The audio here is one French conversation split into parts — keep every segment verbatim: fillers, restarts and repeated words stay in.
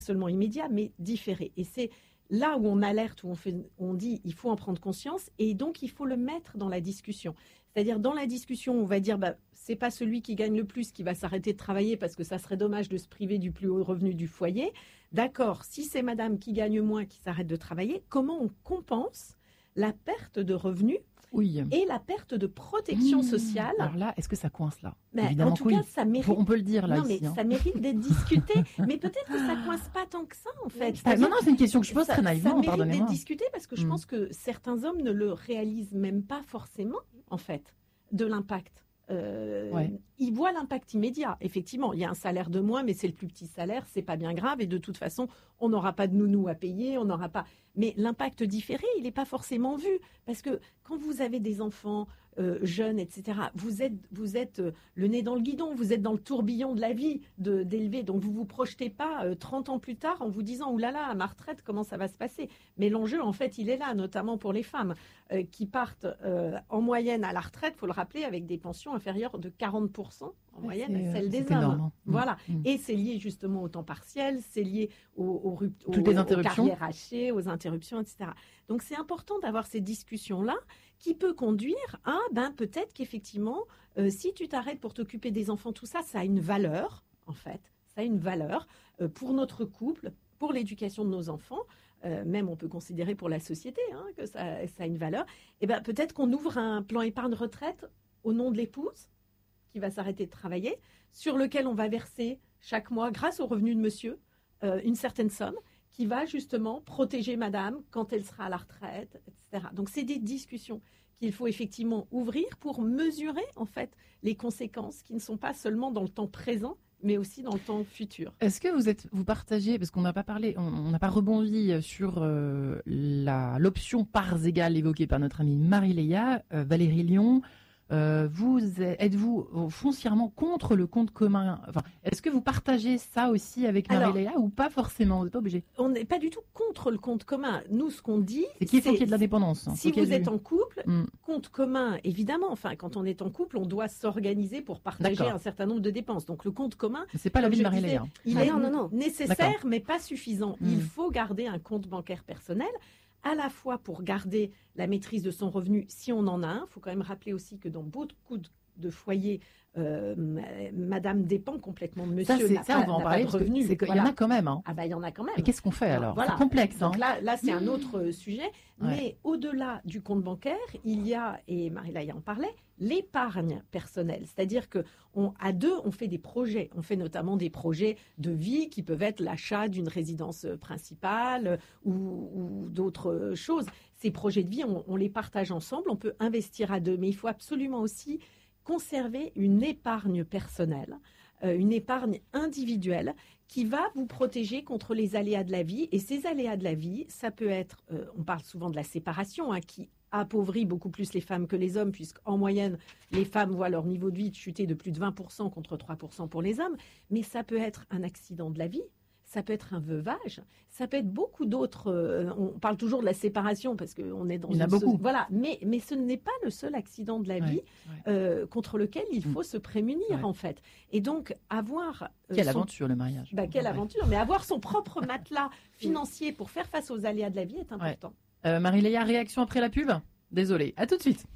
seulement immédiat, mais différé. Et c'est là où on alerte, où on, fait, on dit il faut en prendre conscience, et donc il faut le mettre dans la discussion. C'est-à-dire dans la discussion, on va dire bah, c'est pas celui qui gagne le plus qui va s'arrêter de travailler parce que ça serait dommage de se priver du plus haut revenu du foyer. D'accord, si c'est madame qui gagne moins qui s'arrête de travailler, comment on compense la perte de revenus oui. et la perte de protection mmh. sociale? Alors là, est-ce que ça coince là? Ben, Évidemment, en tout oui. cas, ça mérite. On peut le dire là. Non, ici, mais hein. ça mérite d'être discuté. Mais peut-être que ça coince pas tant que ça, en fait. Ah, non, non, c'est une question que je pose ça, très naïvement. Ça mérite pardonnez-moi. d'être discuté parce que je mmh. pense que certains hommes ne le réalisent même pas forcément, en fait, de l'impact. Euh, ouais. Ils voient l'impact immédiat. Effectivement, il y a un salaire de moins, mais c'est le plus petit salaire, c'est pas bien grave. Et de toute façon, on n'aura pas de nounou à payer, on n'aura pas. Mais l'impact différé, il n'est pas forcément vu, parce que quand vous avez des enfants euh, jeunes, et cetera, vous êtes, vous êtes euh, le nez dans le guidon, vous êtes dans le tourbillon de la vie de, d'élever. Donc vous vous projetez pas euh, trente ans plus tard en vous disant oulala, à ma retraite, comment ça va se passer? Mais l'enjeu, en fait, il est là, notamment pour les femmes euh, qui partent euh, en moyenne à la retraite, faut le rappeler, avec des pensions inférieures de quarante pour cent en moyenne à celle des hommes. Énorme. Voilà. Mmh. Et c'est lié justement au temps partiel, c'est lié aux, aux, aux, Toutes les aux interruptions. carrières hachées, aux interruptions, et cetera. Donc c'est important d'avoir ces discussions-là qui peut conduire à, ben peut-être qu'effectivement, euh, si tu t'arrêtes pour t'occuper des enfants, tout ça, ça a une valeur, en fait. Ça a une valeur euh, pour notre couple, pour l'éducation de nos enfants. Euh, même on peut considérer pour la société hein, que ça, ça a une valeur. Et ben peut-être qu'on ouvre un plan épargne retraite au nom de l'épouse qui va s'arrêter de travailler, sur lequel on va verser chaque mois, grâce au revenu de monsieur, euh, une certaine somme qui va justement protéger madame quand elle sera à la retraite, et cetera. Donc, c'est des discussions qu'il faut effectivement ouvrir pour mesurer, en fait, les conséquences qui ne sont pas seulement dans le temps présent, mais aussi dans le temps futur. Est-ce que vous êtes, vous partagez, parce qu'on n'a pas parlé, on n'a pas rebondi sur euh, la, l'option parts égales évoquée par notre amie Marie-Léa, euh, Valérie Lyon. Euh, vous êtes-vous foncièrement contre le compte commun? Enfin, est-ce que vous partagez ça aussi avec Marie-Léa ou pas forcément? Vous n'êtes pas obligé. On n'est pas du tout contre le compte commun. Nous, ce qu'on dit, c'est qu'il faut qu'il y ait de l'indépendance. Si vous du... êtes en couple, mm. compte commun, évidemment. Enfin, quand on est en couple, on doit s'organiser pour partager D'accord. un certain nombre de dépenses. Donc, le compte commun, c'est pas l'avis de Marie-Léa. Il ah, est non, non, non. nécessaire, D'accord. mais pas suffisant. Mm. Il faut garder un compte bancaire personnel, à la fois pour garder la maîtrise de son revenu, si on en a un. Il faut quand même rappeler aussi que dans beaucoup de de foyer, euh, madame dépend complètement de monsieur. Ça, c'est, ça on va en parler. Il voilà. y en a quand même. Hein. Ah ben, il y en a quand même. Et qu'est-ce qu'on fait alors, alors voilà. C'est complexe. Donc hein. là, là, c'est un autre sujet. Ouais. Mais au-delà du compte bancaire, il y a, et Marie-Léa en parlait, l'épargne personnelle. C'est-à-dire que on, à deux, on fait des projets. On fait notamment des projets de vie qui peuvent être l'achat d'une résidence principale ou, ou d'autres choses. Ces projets de vie, on, on les partage ensemble. On peut investir à deux. Mais il faut absolument aussi conserver une épargne personnelle, euh, une épargne individuelle qui va vous protéger contre les aléas de la vie. Et ces aléas de la vie, ça peut être, euh, on parle souvent de la séparation, hein, qui appauvrit beaucoup plus les femmes que les hommes, puisqu'en moyenne, les femmes voient leur niveau de vie chuter de plus de vingt pour cent contre trois pour cent pour les hommes. Mais ça peut être un accident de la vie. Ça peut être un veuvage, ça peut être beaucoup d'autres. Euh, on parle toujours de la séparation parce qu'on est dans il y en a une beaucoup. So- voilà, mais mais ce n'est pas le seul accident de la vie ouais, ouais. Euh, contre lequel il faut mmh. se prémunir ouais. en fait. Et donc avoir euh, quelle son... aventure le mariage. Bah, quelle ouais. aventure, mais avoir son propre matelas financier pour faire face aux aléas de la vie est important. Ouais. Euh, Marie-Léa, réaction après la pub. Désolée, à tout de suite.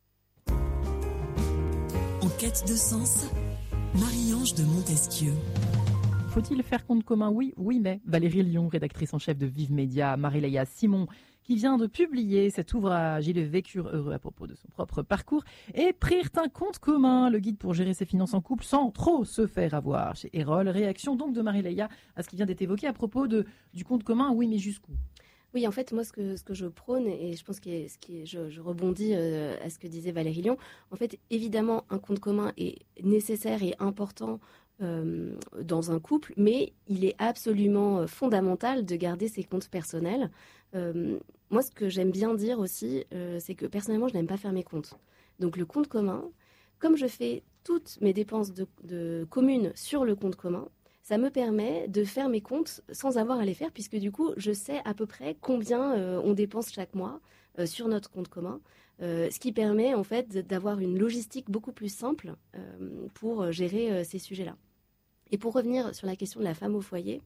En quête de sens, Marie-Ange de Montesquieu. Faut-il faire compte commun? Oui, oui, mais Valérie Lyon, rédactrice en chef de Vive Média, Marie-Léa Simon, qui vient de publier cet ouvrage, Ils vécurent heureux à propos de son propre parcours, et prirent un compte commun, le guide pour gérer ses finances en couple sans trop se faire avoir. Chez Erol, réaction donc de Marie-Léa à ce qui vient d'être évoqué à propos de, du compte commun, oui, mais jusqu'où? Oui, en fait, moi, ce que, ce que je prône, et je pense que ce qui est, je, je rebondis euh, à ce que disait Valérie Lyon, en fait, évidemment, un compte commun est nécessaire et important euh, dans un couple, mais il est absolument fondamental de garder ses comptes personnels. Euh, moi, ce que j'aime bien dire aussi, euh, c'est que personnellement, je n'aime pas faire mes comptes. Donc, le compte commun, comme je fais toutes mes dépenses de, de communes sur le compte commun, ça me permet de faire mes comptes sans avoir à les faire, puisque du coup, je sais à peu près combien euh, on dépense chaque mois euh, sur notre compte commun, euh, ce qui permet en fait d'avoir une logistique beaucoup plus simple euh, pour gérer euh, ces sujets-là. Et pour revenir sur la question de la femme au foyer,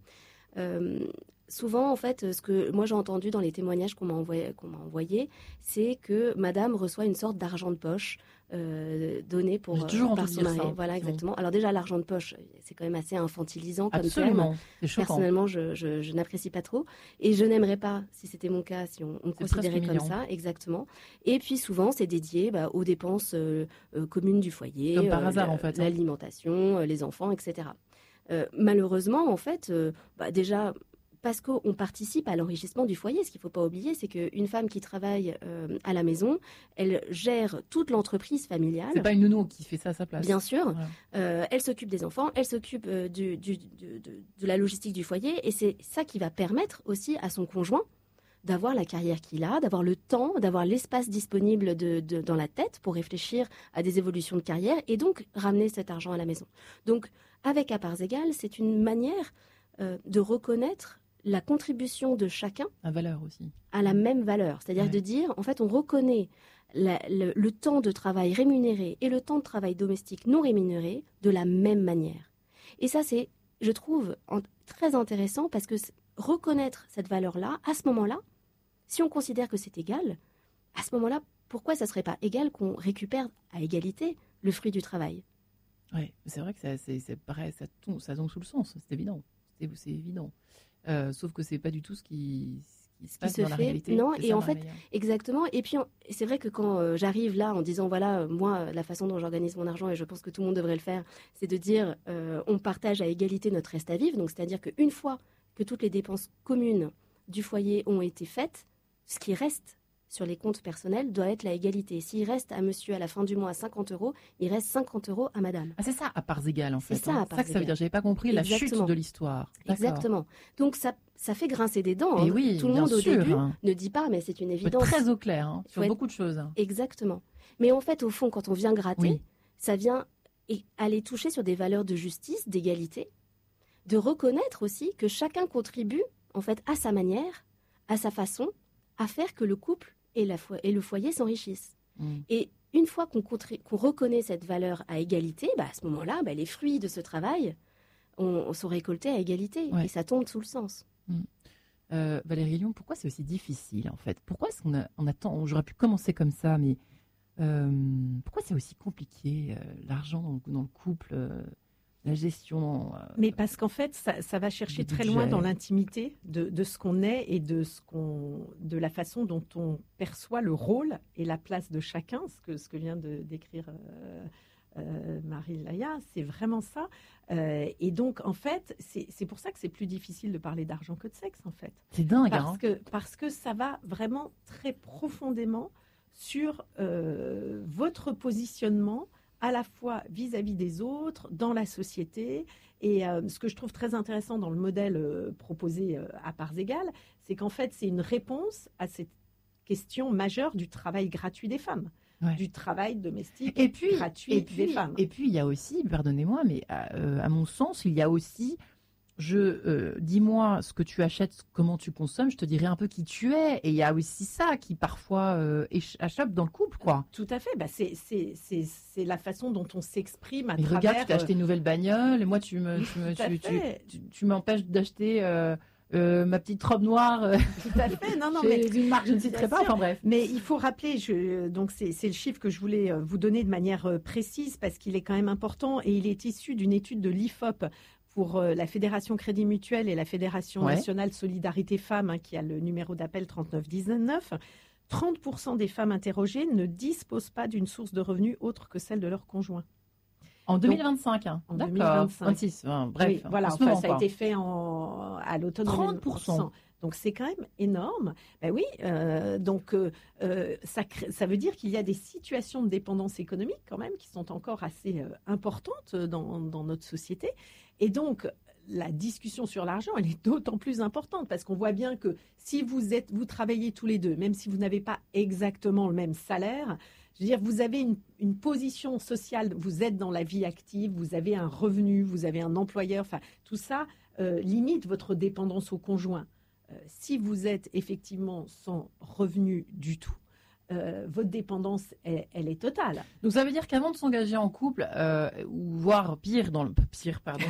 Euh, Souvent, en fait, ce que moi j'ai entendu dans les témoignages qu'on m'a envoyé, qu'on m'a envoyé, c'est que madame reçoit une sorte d'argent de poche euh, donné pour, J'ai toujours euh, par entendu son dire mari. ça, Voilà, effectivement. exactement. Alors déjà, l'argent de poche, c'est quand même assez infantilisant comme Absolument, terme. c'est choquant. Personnellement, je, je, je n'apprécie pas trop. Et je n'aimerais pas, si c'était mon cas, si on, on me C'est considérait presque comme humiliant. ça, exactement. Et puis souvent, c'est dédié bah, aux dépenses euh, euh, communes du foyer. Comme par euh, hasard, la- en fait, hein. L'alimentation, euh, les enfants, et cetera. Euh, malheureusement, en fait, euh, bah, déjà, parce qu'on participe à l'enrichissement du foyer. Ce qu'il ne faut pas oublier, c'est qu'une femme qui travaille euh, à la maison, elle gère toute l'entreprise familiale. C'est pas une nounou qui fait ça à sa place. Bien sûr. Voilà. Euh, elle s'occupe des enfants, elle s'occupe euh, du, du, de, de, de la logistique du foyer. Et c'est ça qui va permettre aussi à son conjoint d'avoir la carrière qu'il a, d'avoir le temps, d'avoir l'espace disponible de, de, dans la tête pour réfléchir à des évolutions de carrière et donc ramener cet argent à la maison. Donc, avec à parts égales, c'est une manière euh, de reconnaître la contribution de chacun La valeur aussi. à la même valeur. C'est-à dire Ouais. de dire, en fait, on reconnaît la, le, le temps de travail rémunéré et le temps de travail domestique non rémunéré de la même manière. Et ça, c'est, je trouve, en, très intéressant parce que reconnaître cette valeur-là, à ce moment-là, si on considère que c'est égal, à ce moment-là, pourquoi ça ne serait pas égal qu'on récupère à égalité le fruit du travail ? Oui, c'est vrai que ça, c'est, c'est pareil, ça tombe, ça tombe sous le sens, c'est évident. C'est, c'est évident. Euh, sauf que c'est pas du tout ce qui, ce qui se Ce qui passe se dans la fait, réalité. non, C'est et ça, en fait, Marie-Meia. exactement. Et puis, on- c'est vrai que quand euh, j'arrive là en disant, voilà, euh, moi, euh, la façon dont j'organise mon argent, et je pense que tout le monde devrait le faire, c'est de dire, euh, on partage à égalité notre reste à vivre. Donc, c'est-à-dire qu'une fois que toutes les dépenses communes du foyer ont été faites, ce qui reste sur les comptes personnels doit être la égalité. S'il reste à monsieur à la fin du mois cinquante euros, il reste cinquante euros à madame. Ah, c'est ça, à parts égales, en C'est fait. ça, hein. à parts C'est ça que ça veut égales. dire. J'avais pas compris la Exactement. chute de l'histoire. D'accord. Exactement. Donc, ça, ça fait grincer des dents. Et hein. oui, Tout le bien monde au sûr, début hein. ne dit pas, mais c'est une Faut être évidence. très au clair hein, sur Faut être- beaucoup de choses. hein. Exactement. Mais en fait, au fond, quand on vient gratter, Oui. ça vient et aller toucher sur des valeurs de justice, d'égalité, de reconnaître aussi que chacun contribue, en fait, à sa manière, à sa façon, à faire que le couple et, la fo- et le foyer s'enrichissent. Mm. Et une fois qu'on, contri- qu'on reconnaît cette valeur à égalité, bah, à ce moment-là, bah, les fruits de ce travail on, on sont récoltés à égalité. Ouais. Et ça tombe sous le sens. Euh, Valérie Lyon, pourquoi c'est aussi difficile en fait? Pourquoi est-ce qu'on a, on attend, j'aurais pu commencer comme ça, mais euh, pourquoi c'est aussi compliqué euh, l'argent dans le, dans le couple, euh, la gestion euh, Mais parce qu'en fait, ça, ça va chercher Le très budget. loin dans l'intimité de, de ce qu'on est et de, ce qu'on, de la façon dont on perçoit le rôle et la place de chacun, ce que, ce que vient de décrire euh, euh, Marie-Laïa, c'est vraiment ça. Euh, et donc, en fait, c'est, c'est pour ça que c'est plus difficile de parler d'argent que de sexe, en fait. C'est dingue, Parce hein. que, parce que ça va vraiment très profondément sur euh, votre positionnement à la fois vis-à-vis des autres, dans la société. Et euh, ce que je trouve très intéressant dans le modèle euh, proposé euh, à parts égales, c'est qu'en fait, c'est une réponse à cette question majeure du travail gratuit des femmes, Ouais. du travail domestique Et puis, gratuit et puis, des femmes. et puis il y a aussi, pardonnez-moi, mais euh, à mon sens, il y a aussi, je euh, dis-moi ce que tu achètes, comment tu consommes, je te dirai un peu qui tu es. Et il y a aussi ça qui parfois euh, éch- achoppe dans le couple, quoi. Tout à fait. Bah, c'est, c'est, c'est, c'est la façon dont on s'exprime à Mais travers... regarde, tu t'as acheté une nouvelle bagnole, et moi tu me, tu me, Tout à tu, tu, fait. tu- tu m'empêches d'acheter euh, euh, ma petite robe noire. euh, Tout à fait. Non, non, chez mais une marque, je ne citerai bien pas. sûr. Enfin bref. Mais il faut rappeler, je, donc c'est, c'est le chiffre que je voulais euh, vous donner de manière euh, précise parce qu'il est quand même important et il est issu d'une étude de l'I F O P pour euh, la Fédération Crédit Mutuel et la Fédération Ouais. nationale Solidarité Femmes, hein, qui a le numéro d'appel trente-neuf dix-neuf. trente pour cent des femmes interrogées ne disposent pas d'une source de revenus autre que celle de leur conjoint. En deux mille vingt-cinq, hein. En D'accord. deux mille vingt-cinq. vingt-six, enfin, bref. Oui, voilà, en ce enfin, moment, ça a quoi. été fait en, à l'automne trente pour cent. deux mille vingt. Donc c'est quand même énorme. Ben oui, euh, donc euh, euh, ça, crée- ça veut dire qu'il y a des situations de dépendance économique quand même qui sont encore assez euh, importantes dans, dans notre société. Et donc la discussion sur l'argent, elle est d'autant plus importante parce qu'on voit bien que si vous êtes, vous travaillez tous les deux, même si vous n'avez pas exactement le même salaire, je veux dire, vous avez une, une position sociale, vous êtes dans la vie active, vous avez un revenu, vous avez un employeur, enfin tout ça euh, limite votre dépendance au conjoint. Euh, si vous êtes effectivement sans revenu du tout, euh, votre dépendance, elle, elle est totale. Donc ça veut dire qu'avant de s'engager en couple, euh, ou voire pire, dans le pire, pardon.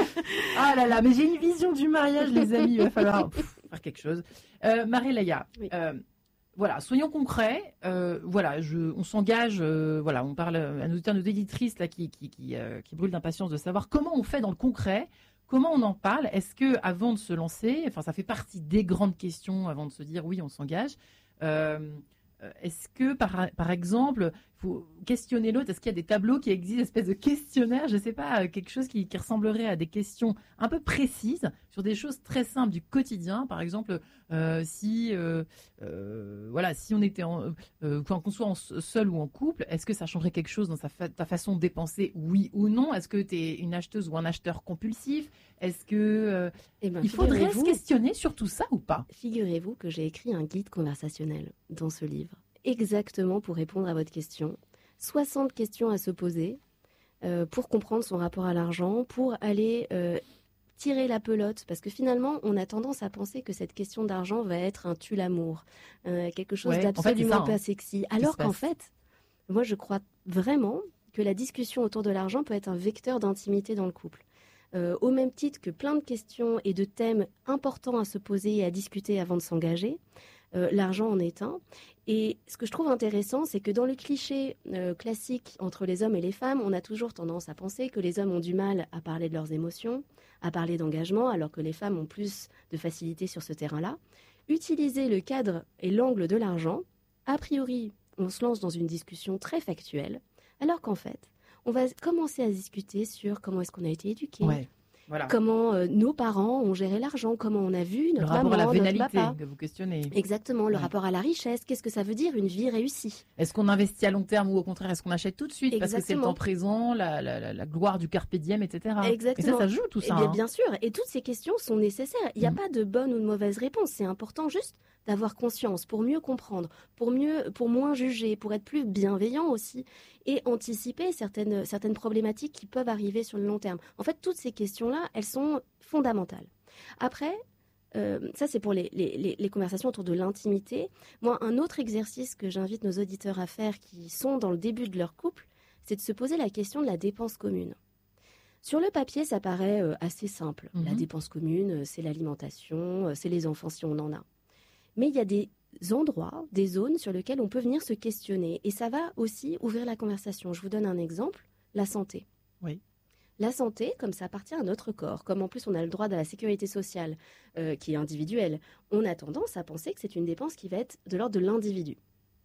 Ah là là, mais j'ai une vision du mariage, les amis, il va falloir pff, faire quelque chose. Euh, Marie-Laïa, Oui. euh, voilà, soyons concrets. Euh, voilà, je, on s'engage. Euh, voilà, on parle à nos auditeurs, nos éditrices là qui qui qui, euh, qui brûlent d'impatience de savoir comment on fait dans le concret. Comment on en parle? Est-ce que avant de se lancer, enfin ça fait partie des grandes questions avant de se dire oui, on s'engage. Euh, Est-ce que, par, par exemple, il faut questionner l'autre? Est-ce qu'il y a des tableaux qui existent, une espèce de questionnaire, je ne sais pas, quelque chose qui, qui ressemblerait à des questions un peu précises sur des choses très simples du quotidien? Par exemple, euh, si, euh, euh, voilà, si on était en, euh, qu'on soit en, seul ou en couple, est-ce que ça changerait quelque chose dans sa fa- ta façon de dépenser, oui ou non? Est-ce que tu es une acheteuse ou un acheteur compulsif? Est-ce que euh, Eh ben, il faudrait se figurez-vous- questionner sur tout ça ou pas? Figurez-vous que j'ai écrit un guide conversationnel dans ce livre, exactement pour répondre à votre question. soixante questions à se poser euh, pour comprendre son rapport à l'argent, pour aller euh, tirer la pelote, parce que finalement, on a tendance à penser que cette question d'argent va être un tue-l'amour, euh, quelque chose Ouais, en fait, c'est d'absolument ça, hein, pas sexy. se Alors qu'en passe. fait, moi, je crois vraiment que la discussion autour de l'argent peut être un vecteur d'intimité dans le couple. Euh, au même titre que plein de questions et de thèmes importants à se poser et à discuter avant de s'engager, euh, l'argent en est un. Et ce que je trouve intéressant, c'est que dans le cliché euh, classique entre les hommes et les femmes, on a toujours tendance à penser que les hommes ont du mal à parler de leurs émotions, à parler d'engagement, alors que les femmes ont plus de facilité sur ce terrain-là. Utiliser le cadre et l'angle de l'argent, a priori, on se lance dans une discussion très factuelle, alors qu'en fait, on va commencer à discuter sur comment est-ce qu'on a été éduqué, Ouais, voilà. comment euh, nos parents ont géré l'argent, comment on a vu Le notre rapport maman, à la notre vénalité papa. que vous questionnez. Exactement, le Ouais. rapport à la richesse, qu'est-ce que ça veut dire une vie réussie? Est-ce qu'on investit à long terme ou au contraire est-ce qu'on achète tout de suite parce que c'est le Exactement. temps présent, la, la, la, la gloire du carpe diem, et cetera. Exactement. Et ça, ça joue tout Eh ça. bien, hein. bien sûr, et toutes ces questions sont nécessaires. Il n'y a Mhm. pas de bonne ou de mauvaise réponse. C'est important juste d'avoir conscience pour mieux comprendre, pour mieux, pour moins juger, pour être plus bienveillant aussi et anticiper certaines, certaines problématiques qui peuvent arriver sur le long terme. En fait, toutes ces questions-là, elles sont fondamentales. Après, euh, ça c'est pour les, les, les, les conversations autour de l'intimité. Moi, un autre exercice que j'invite nos auditeurs à faire qui sont dans le début de leur couple, c'est de se poser la question de la dépense commune. Sur le papier, ça paraît euh, assez simple. Mhm. La dépense commune, euh, c'est l'alimentation, euh, c'est les enfants si on en a. Mais il y a des endroits, des zones sur lesquelles on peut venir se questionner. Et ça va aussi ouvrir la conversation. Je vous donne un exemple, la santé. Oui. La santé, comme ça appartient à notre corps, comme en plus on a le droit de la sécurité sociale, euh, qui est individuelle, on a tendance à penser que c'est une dépense qui va être de l'ordre de l'individu.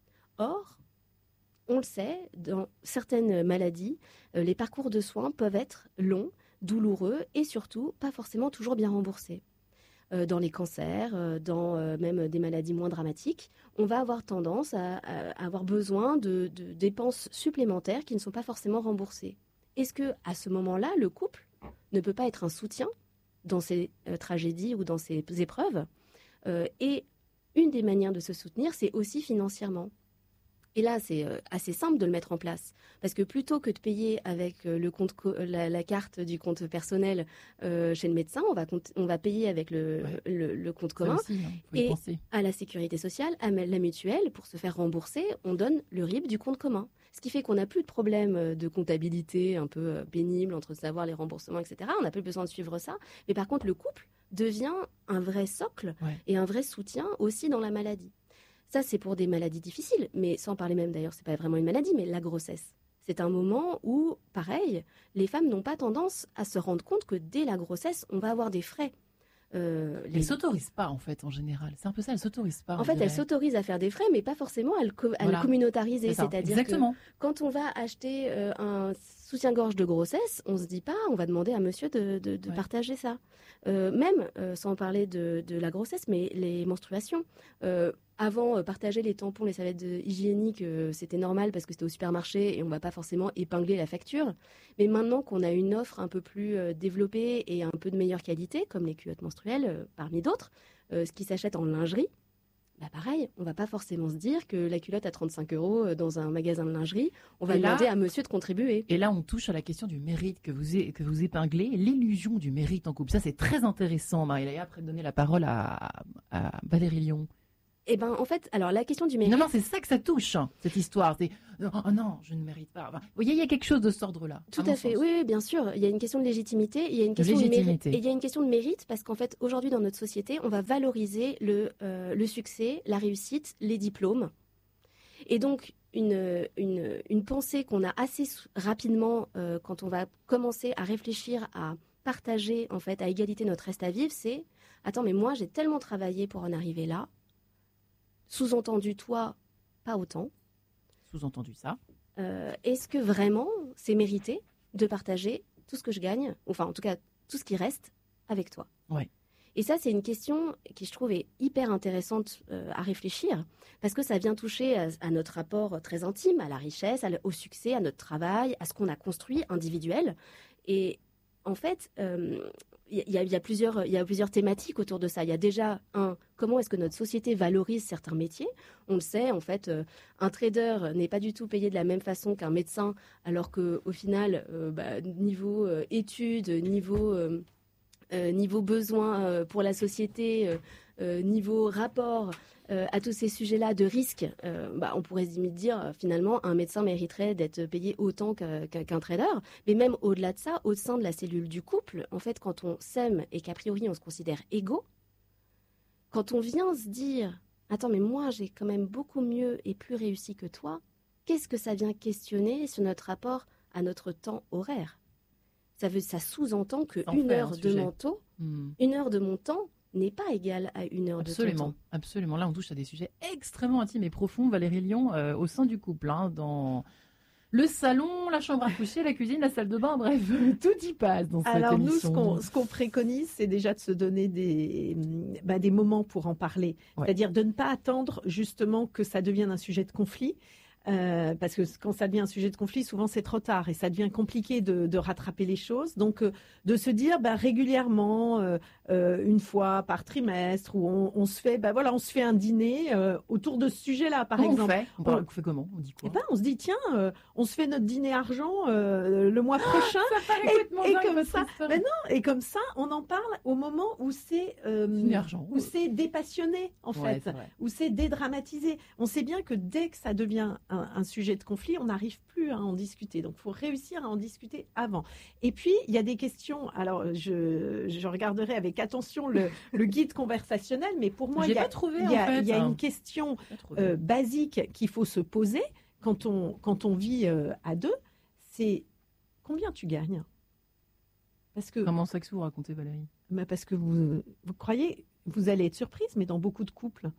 Or, on le sait, dans certaines maladies, euh, les parcours de soins peuvent être longs, douloureux et surtout pas forcément toujours bien remboursés. Euh, dans les cancers, euh, dans euh, même des maladies moins dramatiques, on va avoir tendance à, à avoir besoin de, de dépenses supplémentaires qui ne sont pas forcément remboursées. Est-ce que à ce moment-là, le couple ne peut pas être un soutien dans ces euh, tragédies ou dans ces épreuves? Euh, Et une des manières de se soutenir, c'est aussi financièrement. Et là, c'est euh, assez simple de le mettre en place. Parce que plutôt que de payer avec euh, le compte co- la, la carte du compte personnel euh, chez le médecin, on va, compte- on va payer avec le, Ouais. le, le compte Ça commun aussi, il faut y Et- penser. à la sécurité sociale, à la mutuelle. Pour se faire rembourser, on donne le R I B du compte commun. Ce qui fait qu'on n'a plus de problème euh, de comptabilité un peu euh, pénible entre savoir les remboursements, et cetera. On n'a plus besoin de suivre ça. Mais par contre, le couple devient un vrai socle Ouais. et un vrai soutien aussi dans la maladie. Ça, c'est pour des maladies difficiles, mais sans parler même d'ailleurs, c'est pas vraiment une maladie, mais la grossesse. C'est un moment où, pareil, les femmes n'ont pas tendance à se rendre compte que dès la grossesse, on va avoir des frais. Euh, Elles les- s'autorisent pas en fait en général. C'est un peu ça, elles s'autorisent pas. En on fait, dirait. elles s'autorisent à faire des frais, mais pas forcément à le, co- à le Voilà. communautariser. C'est ça. C'est-à-dire que Exactement. quand on va acheter euh, un soutien-gorge de grossesse, on se dit pas, on va demander à monsieur de, de- de Ouais. partager ça. Euh, même, euh, sans parler de, de la grossesse, mais les menstruations. Euh, avant, euh, partager les tampons, les serviettes de- hygiéniques, euh, c'était normal parce que c'était au supermarché et on va pas forcément épingler la facture. Mais maintenant qu'on a une offre un peu plus euh, développée et un peu de meilleure qualité, comme les culottes menstruelles, euh, parmi d'autres, euh, ce qui s'achète en lingerie, bah pareil, on va pas forcément se dire que la culotte à trente-cinq euros euh, dans un magasin de lingerie, on va Et là- demander à monsieur de contribuer. Et là, on touche à la question du mérite que vous, é- que vous épinglez, l'illusion du mérite en couple. Ça, c'est très intéressant, Marie-Laïa, après de donner la parole à, à Valérie Lyon. Eh ben, en fait, alors la question du mérite. Non, non, c'est ça que ça touche, hein, cette histoire. C'est oh non, je ne mérite pas. Enfin, vous voyez, il y a quelque chose de cet ordre-là. Tout à, à fait. Sens. Oui, oui, bien sûr. Il y a une question de légitimité. Il y a une question de, de mérite. Et il y a une question de mérite parce qu'en fait, aujourd'hui, dans notre société, on va valoriser le, euh, le succès, la réussite, les diplômes. Et donc, une, une, une pensée qu'on a assez rapidement euh, quand on va commencer à réfléchir à partager, en fait, à égalité notre reste à vivre, c'est « Attends, mais moi, j'ai tellement travaillé pour en arriver là. » Sous-entendu, toi, pas autant. Sous-entendu ça. Euh, est-ce que vraiment c'est mérité de partager tout ce que je gagne, enfin en tout cas tout ce qui reste avec toi? Ouais. Et ça, c'est une question qui, je trouve, est hyper intéressante euh, à réfléchir, parce que ça vient toucher à, à notre rapport très intime, à la richesse, à, au succès, à notre travail, à ce qu'on a construit individuel. Et en fait, euh, il y, y, y a plusieurs, il y a plusieurs thématiques autour de ça. Il y a déjà un, comment est-ce que notre société valorise certains métiers? On le sait, en fait, euh, un trader n'est pas du tout payé de la même façon qu'un médecin, alors que au final, euh, bah, niveau euh, études, niveau euh, euh, niveau besoin euh, pour la société, euh, euh, niveau rapport euh, à tous ces sujets-là de risque, euh, bah, on pourrait limite dire euh, finalement un médecin mériterait d'être payé autant qu'un, qu'un trader. Mais même au-delà de ça, au sein de la cellule du couple, en fait, quand on s'aime et qu'a priori on se considère égaux, quand on vient se dire « Attends, mais moi j'ai quand même beaucoup mieux et plus réussi que toi », qu'est-ce que ça vient questionner sur notre rapport à notre temps horaire? Ça veut, ça sous-entend que une heure de mon temps, hmm. une heure de mon temps n'est pas égale à une heure absolument, de ton temps. Absolument. Là, on touche à des sujets extrêmement intimes et profonds, Valérie Lyon, euh, au sein du couple, hein, dans le salon, la chambre à coucher, la cuisine, la salle de bain, bref, tout y passe dans cette Alors émission. nous, ce qu'on, ce qu'on préconise, c'est déjà de se donner des, bah, des moments pour en parler. Ouais. C'est-à-dire de ne pas attendre justement que ça devienne un sujet de conflit. Euh, parce que quand ça devient un sujet de conflit, souvent c'est trop tard et ça devient compliqué de, de rattraper les choses. Donc, euh, de se dire bah, régulièrement, euh, euh, une fois par trimestre, où on, on se fait, bah voilà, on se fait un dîner euh, autour de ce sujet-là, par comment exemple. On fait, on, parle, on fait comment On dit quoi? Eh ben, on se dit tiens, euh, on se fait notre dîner argent euh, le mois prochain. Ça et, et comme ça, ben non, et comme ça, on en parle au moment où c'est euh, argent, où c'est dépassionné en ouais, fait, où c'est dédramatisé. On sait bien que dès que ça devient un Un, un sujet de conflit, on n'arrive plus à en discuter. Donc, il faut réussir à en discuter avant. Et puis, il y a des questions. Alors, je, je regarderai avec attention le, le guide conversationnel, mais pour moi, il y a, trouvé, il y a, en fait, il y a hein. une question euh, basique qu'il faut se poser quand on, quand on vit euh, à deux, c'est combien tu gagnes? Parce que, comment ça que vous racontez, Valérie? bah parce que vous, vous croyez, vous allez être surprise, mais dans beaucoup de couples,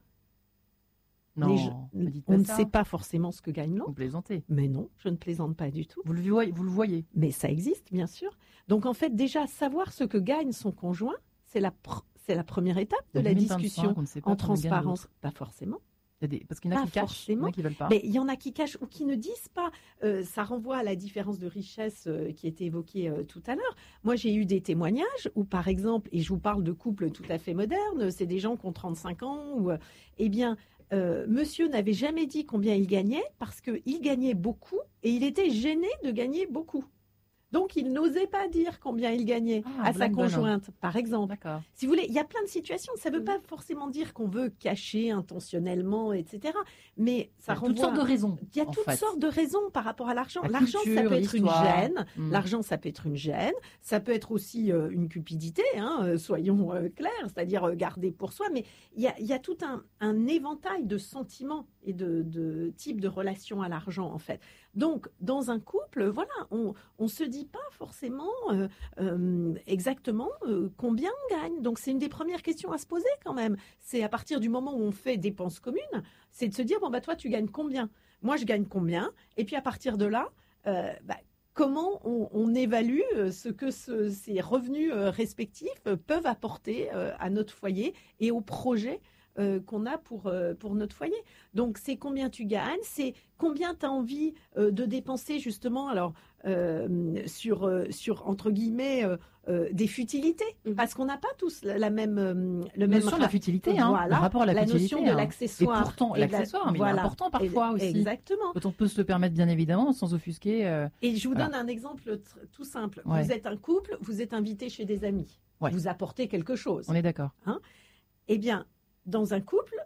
Non, gens, on ne sait pas forcément ce que gagne l'autre. Vous plaisantez. Mais non, je ne plaisante pas du tout. Vous le voyez, vous le voyez. Mais ça existe, bien sûr. Donc en fait, déjà, savoir ce que gagne son conjoint, c'est la, pr- c'est la première étape de la discussion en transparence. Pas forcément. Il y a des, parce qu'il y en a pas qui cachent, forcément. il y en a qui veulent pas. Mais il y en a qui cachent ou qui ne disent pas. Euh, ça renvoie à la différence de richesse euh, qui était évoquée euh, tout à l'heure. Moi, j'ai eu des témoignages où, par exemple, et je vous parle de couples tout à fait modernes, c'est des gens qui ont trente-cinq ans, où, euh, eh bien, Euh, monsieur n'avait jamais dit combien il gagnait parce qu'il gagnait beaucoup et il était gêné de gagner beaucoup. Donc, il n'osait pas dire combien il gagnait ah, à sa conjointe, par exemple. D'accord. Si vous voulez, il y a plein de situations. Ça ne veut pas forcément dire qu'on veut cacher intentionnellement, et cetera. Mais ça renvoie... toutes sortes de raisons. Il y a toutes fait. sortes de raisons par rapport à l'argent. La l'argent, culture, ça peut être l'histoire. une gêne. Mmh. L'argent, ça peut être une gêne. Ça peut être aussi euh, une cupidité, hein, euh, soyons euh, clairs, c'est-à-dire euh, garder pour soi. Mais il y a, y a tout un, un éventail de sentiments et de, de types de relations à l'argent, en fait. Donc, dans un couple, voilà, on ne se dit pas forcément euh, euh, exactement euh, combien on gagne. Donc, c'est une des premières questions à se poser quand même. C'est à partir du moment où on fait dépenses communes, c'est de se dire, bon, bah toi, tu gagnes combien? Moi, je gagne combien? Et puis, à partir de là, euh, bah, comment on, on évalue ce que ce, ces revenus euh, respectifs euh, peuvent apporter euh, à notre foyer et au projet Euh, qu'on a pour, euh, pour notre foyer. Donc, c'est combien tu gagnes, c'est combien tu as envie euh, de dépenser justement alors, euh, sur, euh, sur, entre guillemets, euh, euh, des futilités. Mmh. Parce qu'on n'a pas tous la, la même... Euh, le la même notion ra- de la futilité, hein, voilà, le rapport à la, la futilité. notion de hein. l'accessoire. Et pourtant, et l'accessoire, la, mais voilà, il est important parfois et, aussi. Exactement. Quand on peut se le permettre, bien évidemment, sans offusquer. Euh, et je vous voilà. donne un exemple t- tout simple. Ouais. Vous êtes un couple, vous êtes invité chez des amis. Ouais. Vous apportez quelque chose. On est d'accord. Hein? Eh bien, dans un couple,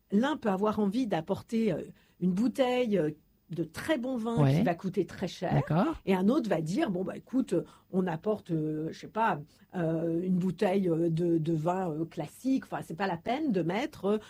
l'un peut avoir envie d'apporter euh, une bouteille euh, de très bon vin Ouais. qui va coûter très cher. D'accord. Et un autre va dire, bon, bah, écoute, on apporte, euh, je sais pas, euh, une bouteille euh, de, de vin euh, classique. Enfin, c'est pas la peine de mettre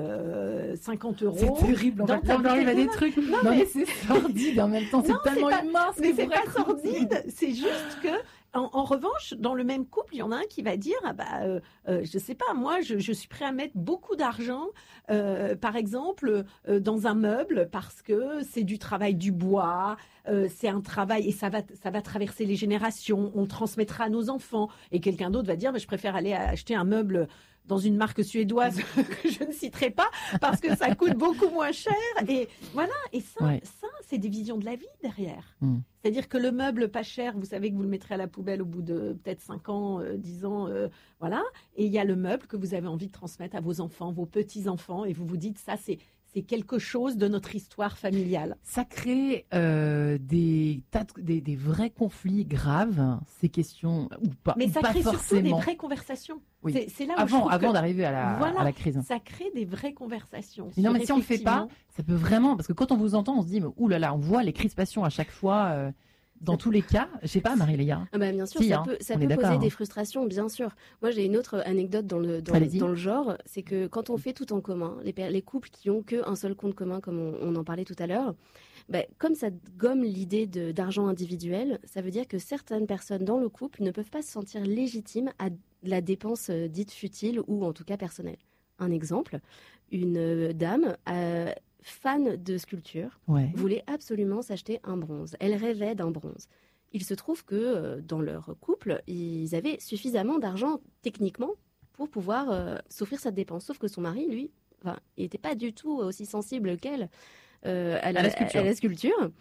euh, cinquante euros. C'est terrible. En dans fait, ta là, on arrive à bouteille des de trucs. Non, mais- mais c'est sordide. Et en même temps, c'est Non, c'est tellement pas- humain. ce Mais que c'est vous pas racontez. sordide, c'est juste que, en, en revanche, dans le même couple, il y en a un qui va dire, ah bah, euh, euh, je sais pas, moi, je, je suis prêt à mettre beaucoup d'argent, euh, par exemple, euh, dans un meuble parce que c'est du travail du bois, euh, c'est un travail et ça va, ça va traverser les générations, on le transmettra à nos enfants. Et quelqu'un d'autre va dire, bah, je préfère aller acheter un meuble dans une marque suédoise que je ne citerai pas parce que ça coûte beaucoup moins cher. Et voilà, et ça, Ouais. ça c'est des visions de la vie derrière. Mm. C'est-à-dire que le meuble pas cher, vous savez que vous le mettrez à la poubelle au bout de peut-être cinq ans, euh, dix ans, euh, voilà. Et il y a le meuble que vous avez envie de transmettre à vos enfants, vos petits-enfants, et vous vous dites, ça, c'est c'est quelque chose de notre histoire familiale. Ça crée euh, des, tas de- des, des vrais conflits graves, ces questions, ou pas, Mais ou ça pas crée surtout forcément. des vraies conversations. Oui. C'est c'est là où je Avant, trouve avant que d'arriver à la, Voilà. à la crise. ça crée des vraies conversations. Mais non, sur mais si on le fait pas, effectivement- ça peut vraiment, parce que quand on vous entend, on se dit, mais oulala, on voit les crispations à chaque fois, euh, dans tous les cas. Je sais pas, Marie-Léa. Ah bah, bien sûr, Si, ça hein, peut, ça on peut est poser d'accord, des hein. frustrations, bien sûr. Moi, j'ai une autre anecdote dans le, dans, Allez-y. dans le genre, c'est que quand on fait tout en commun, les, per- les couples qui ont qu'un seul compte commun, comme on, on en parlait tout à l'heure, bah, comme ça gomme l'idée de- d'argent individuel, ça veut dire que certaines personnes dans le couple ne peuvent pas se sentir légitimes à la dépense euh, dite futile ou en tout cas personnelle. Un exemple, une euh, dame euh, fan de sculpture Ouais. voulait absolument s'acheter un bronze. Elle rêvait d'un bronze. Il se trouve que euh, dans leur couple, ils avaient suffisamment d'argent techniquement pour pouvoir euh, s'offrir cette dépense. Sauf que son mari, lui, enfin, il n'était pas du tout aussi sensible qu'elle euh, à, la, À la sculpture. à la sculpture.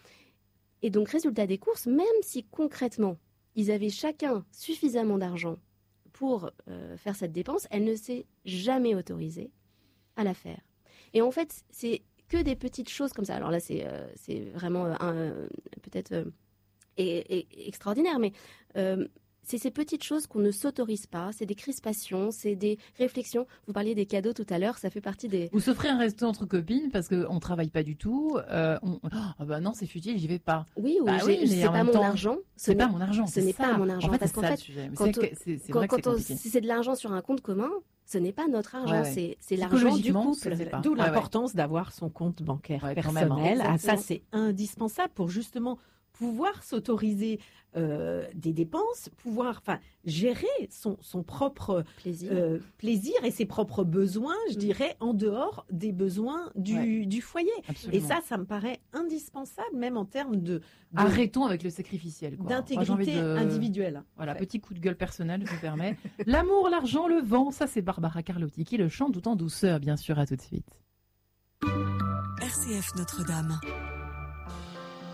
Et donc, résultat des courses, même si concrètement, ils avaient chacun suffisamment d'argent pour euh, faire cette dépense, elle ne s'est jamais autorisée à la faire. Et en fait, c'est que des petites choses comme ça. Alors là, c'est euh, c'est vraiment euh, un, euh, peut-être euh, et, et- extraordinaire, mais euh, c'est ces petites choses qu'on ne s'autorise pas. C'est des crispations, c'est des réflexions. Vous parliez des cadeaux tout à l'heure, ça fait partie des... Vous s'offrez un resto entre copines parce qu'on ne travaille pas du tout. Euh, on... Ah bah non, c'est futile, j'y vais pas. Oui, ou Bah j'ai- oui, mais c'est en pas même mon temps, argent. Ce C'est n'est- pas mon argent. ce c'est n'est ça. pas mon argent, En fait, parce c'est qu'en ça le fait, sujet. Mais quand c'est on- que- c'est c'est Quand, vrai que c'est quand on- compliqué. si c'est de l'argent sur un compte commun, ce n'est pas notre argent, Ouais, ouais. c'est c'est l'argent du Psychologiquement, couple. c'est pas. D'où Ouais, ouais. l'importance d'avoir son compte bancaire Ouais, quand même, hein. personnel. Ah, ça, Exactement. c'est indispensable pour justement pouvoir s'autoriser euh, des dépenses, pouvoir enfin, gérer son, son propre Plaisir. euh, plaisir et ses propres besoins, je Mm. dirais, en dehors des besoins du, Ouais. du foyer. Absolument. Et ça, ça me paraît indispensable, même en termes de, de- Arrêtons avec le sacrificiel. quoi. Moi, j'ai envie d'intégrité de- individuelle. Voilà, en fait. petit coup de gueule personnel, je me permets. L'amour, l'argent, le vent, ça c'est Barbara Carlotti qui le chante tout en douceur, bien sûr, à tout de suite. R C F Notre-Dame.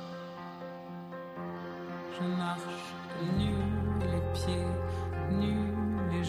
Je marche nu, les pieds nus